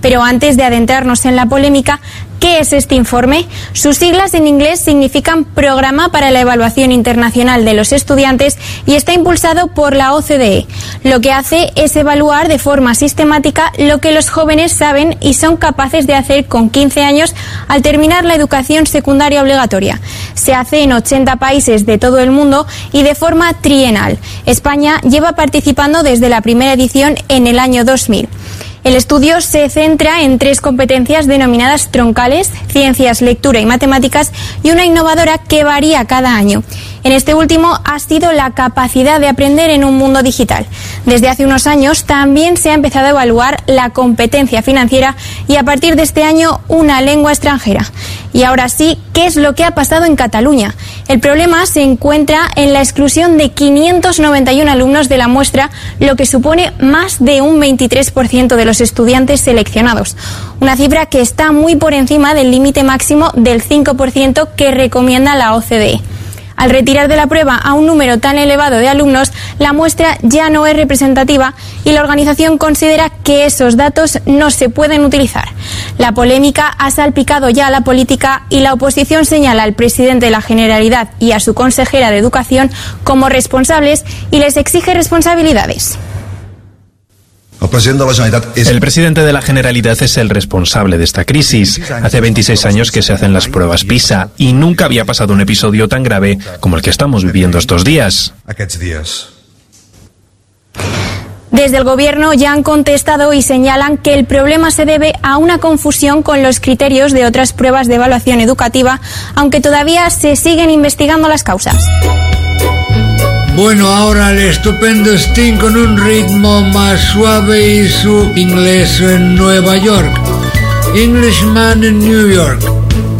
Pero antes de adentrarnos en la polémica, ¿qué es este informe? Sus siglas en inglés significan Programa para la Evaluación Internacional de los Estudiantes y está impulsado por la OCDE. Lo que hace es evaluar de forma sistemática lo que los jóvenes saben y son capaces de hacer con 15 años al terminar la educación secundaria obligatoria. Se hace en 80 países de todo el mundo y de forma trienal. España lleva participando desde la primera edición en el año 2000. El estudio se centra en 3 competencias denominadas troncales: ciencias, lectura y matemáticas, y una innovadora que varía cada año. En este último ha sido la capacidad de aprender en un mundo digital. Desde hace unos años también se ha empezado a evaluar la competencia financiera y a partir de este año una lengua extranjera. Y ahora sí, ¿qué es lo que ha pasado en Cataluña? El problema se encuentra en la exclusión de 591 alumnos de la muestra, lo que supone más de un 23% de los estudiantes seleccionados. Una cifra que está muy por encima del límite máximo del 5% que recomienda la OCDE. Al retirar de la prueba a un número tan elevado de alumnos, la muestra ya no es representativa y la organización considera que esos datos no se pueden utilizar. La polémica ha salpicado ya a la política y la oposición señala al presidente de la Generalitat y a su consejera de Educación como responsables y les exige responsabilidades. El presidente de la Generalitat es el responsable de esta crisis. Hace 26 años que se hacen las pruebas PISA y nunca había pasado un episodio tan grave como el que estamos viviendo estos días. Desde el Gobierno ya han contestado y señalan que el problema se debe a una confusión con los criterios de otras pruebas de evaluación educativa, aunque todavía se siguen investigando las causas. Bueno, ahora el estupendo Sting con un ritmo más suave y su inglés en Nueva York. Englishman in New York.